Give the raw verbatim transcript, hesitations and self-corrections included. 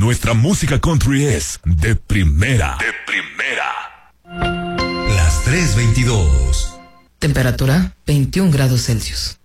nuestra música country es de primera. De primera. Las tres veintidós. Temperatura veintiún grados Celsius.